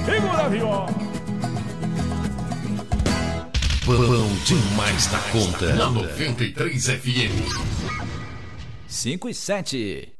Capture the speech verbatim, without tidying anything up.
Segura a viola. Bom demais da conta. Na noventa e três F M. cinco e sete.